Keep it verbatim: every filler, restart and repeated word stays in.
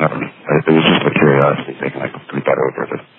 never. It was just a curiosity thing, and I completely got over it.